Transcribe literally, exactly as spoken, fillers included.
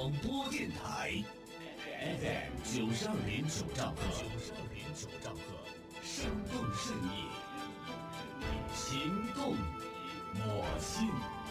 广播电台 F M 九十二点九兆赫，九十二点九兆赫，生动盛意，情动我心。